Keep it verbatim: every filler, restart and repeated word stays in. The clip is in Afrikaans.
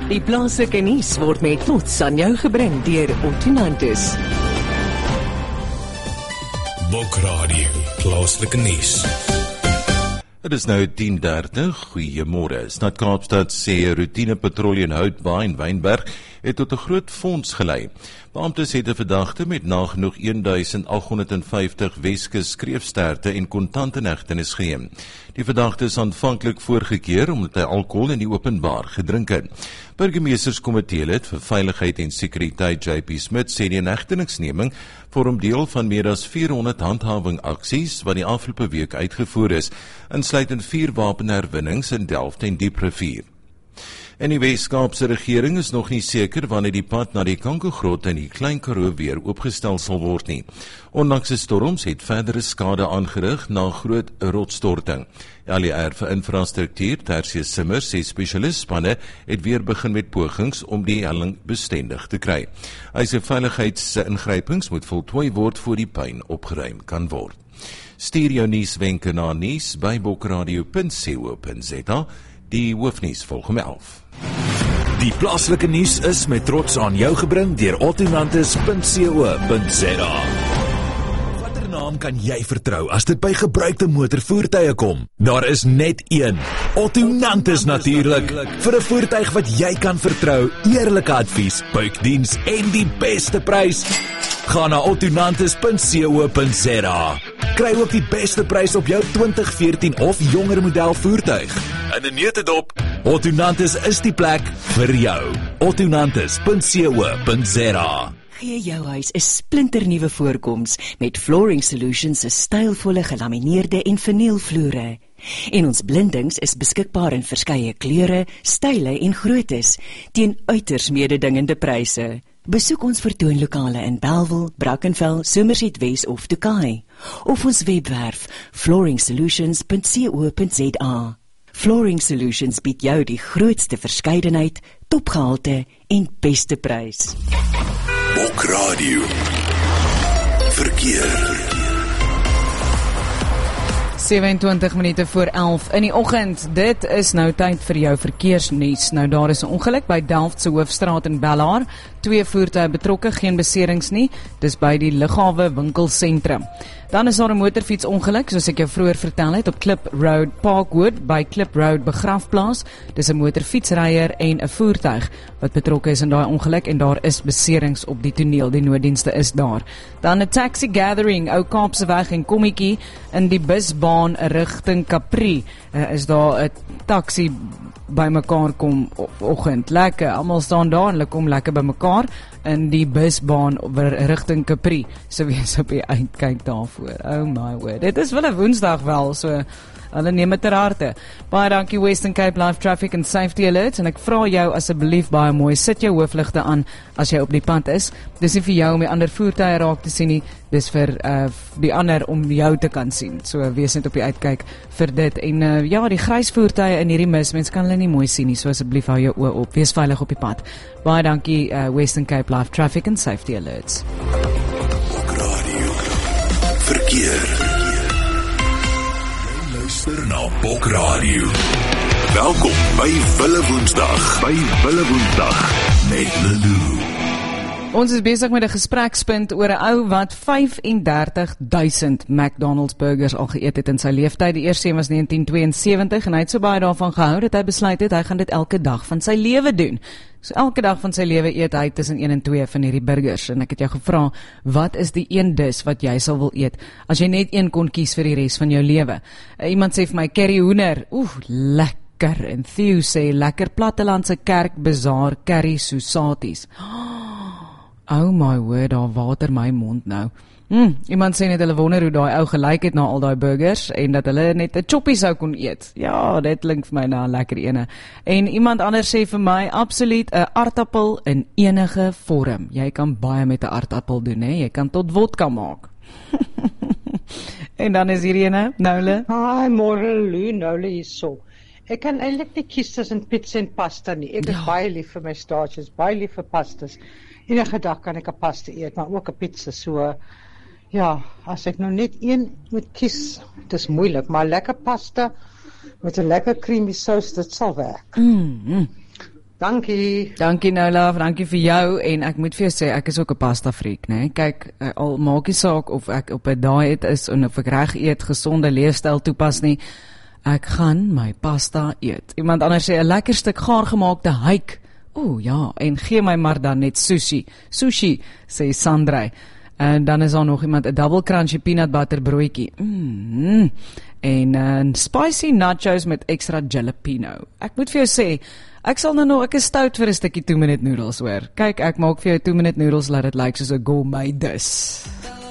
Die plaaslike nuus word met trots aan jou gebring deur Ottonantis. Bokradio, plaaslike nuus. Het is nou tien dertig, goeiemôre. Stad Kaapstad sê routine patrollie in Houtbaai en Wynberg het tot 'n groot fonds gelei. Beamptes het 'n verdagte met nagenoeg een duisend agt honderd vyftig Weskus skreefsterte en kontant in hegtenis geneem. Die verdagte is aanvanklik voorgekeer omdat hy alkohol in die openbaar gedrink het. Burgemeesterskomitee lid vir Veiligheid en Sekuriteit J P Smith sê die inhegtenisneming vorm deel van meer as vierhonderd handhawing aksies wat die afgelope week uitgevoer is, insluitend vier wapenherwinnings in Delft en Dieprivier. En die Wes-Kaapse regering is nog nie seker wanneer die pad na die Kankergrot in die Klein Karoo weer oopgestel sal word nie. Onlangse storms het verdere skade aangerig na groot rotsstorting. L E R vir infrastruktuur, Tertius Simmer, sê spesialistspanne het weer begin met pogings om die helling bestendig te kry. Hy sê veiligheidsingrypings moet voltooi word voor die puin opgeruim kan word. Stuur jou nuuswenke na nuus by bokradio punt co punt za. Die hoofnuus volg om elf. Die plaaslike nuus is met trots aan jou gebring deur ottonantis punt co punt za. Watter naam kan jy vertrou as dit by gebruikte motorvoertuie kom? Daar is net een. Ottonantis natuurlik. Vir 'n voertuig wat jy kan vertrou, eerlike advies, buikdiens en die beste prys. Ga na ottonantis punt co punt za. Kry ook die beste prys op jou twintig veertien of jonger model voertuig. In 'n neutedop, Ottonantis is die plek vir jou. ottonantis punt co punt za. Gee jou huis 'n splinternuwe voorkoms met Flooring Solutions se stylvolle gelamineerde en vinylvloere. En ons blindings is beskikbaar in verskeie kleure, style en groottes teen uiters mededingende pryse. Besoek ons vertoonlokale in Bellville, Brackenfell, Somerset West of Tokai. Of ons webwerf flooring solutions punt co punt za. Flooring Solutions bied jou die grootste verskeidenheid, topgehalte en beste prys. Bokradio. Verkeer. sewe-en-twintig minute voor elf in die oggend. Dit is nou tyd vir jou verkeersnuus. Nou daar is 'n ongeluk by Delft se Hoofstraat in Bellaar. Twee voertuie betrokke, geen beserings nie. Dis by die Lughawe winkelsentrum. Dan is daar 'n motorfietsongeluk, soos ek jou vroeër vertel het, op Klip Road Parkwood by Klip Road begrafplaas. Dis 'n motorfietsryer en 'n voertuig wat betrokke is in daai ongeluk en daar is beserings op die toneel. Die nooddienste is daar. Dan 'n taxi gathering, Ou Kaapse weg en Kommetjie in die busbaan rigting Capri. Uh, is daar 'n taxi bymekaar kom oggend. Lekker, almal staan daar en hulle kom lekker bymekaar in die busbaan rigting Capri. So wees op die uitkyk daarvoor. Oh my word. Dit is wel 'n Woensdag wel, so hulle neem dit ter harte. Baie dankie Western Cape Live Traffic and Safety Alert en ek vra jou asseblief baie mooi, sit jou hoofligte aan as jy op die pad is. Dis nie vir jou om die ander voertuie raak te sien nie, dis vir uh, die ander om jou te kan sien. So wees net op die uitkyk vir dit. En uh, ja, die grys voertuie in hierdie mis, mens kan hulle nie mooi sien nie, so asseblief hou jou oë op. Wees veilig op die pad. Baie dankie uh, Western Cape Live Traffic and Safety Alerts. Bokradio. Verkeer. Luister na Bokradio. Welkom by Wille Woensdag. By Wille Woensdag met Lulu. Ons is besig met 'n gesprekspunt oor 'n ou wat vyf-en-dertig duisend McDonald's burgers al geëet het in sy lewenstyd. Die eerste een was negentien tweeënsewentig en hy het so baie daarvan gehou dat hy besluit het hy gaan dit elke dag van sy lewe doen. So elke dag van sy lewe eet hy tussen een en twee van hierdie burgers. En ek het jou gevra, wat is die een dis wat jy sal wil eet as jy net een kon kies vir die res van jou lewe? Uh, iemand sê vir my curry hoender. Oeh, lekker. En Theo sê lekker plattelandse kerkbazaar curry sousaties. Oh my word, daar water my mond nou. Hmm, iemand sê net hulle wonder hoe daai ou gelyk het na al daai burgers en dat hulle net 'n choppie sou kon eet. Ja, dit klink vir my na 'n lekker ene. En iemand anders sê vir my absoluut 'n aardappel in enige vorm. Jy kan baie met 'n aardappel doen, hè? Jy kan tot vodka maak. En dan is hier ene, Noule. Hi, môre Lou, Noule hierso. Ek kan eintlik nie kies tussen pizza en pasta nie. Ek is ja. baie lief vir my starches, baie lief vir pastas. Enige dag kan ek 'n pasta eet, maar ook 'n pizza. So ja, as ek nou net een moet kies, dit is moeilik, maar lekker pasta met 'n lekker creamy saus, dit sal werk. Mm, mm. Dankie. Dankie nou love, dankie vir jou en ek moet vir jou sê ek is ook 'n pasta freak, né? Nee? Kyk, al maak nie saak of ek op 'n dieet is en of ek reg eet, gesonde leefstyl toepas nie, ek gaan my pasta eet. Iemand anders sê 'n lekker stuk gaargemaakte hake. Ooh ja, en gee my maar dan net sushi. Sushi, sê Sandra. En dan is daar nog iemand 'n double crunchy peanut butter broodjie. Mm. En uh, spicy nachos met extra jalapeno. Ek moet vir jou sê, ek sal nou nog, ek is stout vir 'n stukkie two minute noodles hoor. Kyk, ek maak vir jou two minute noodles laat dit lyk soos 'n gourmet dis.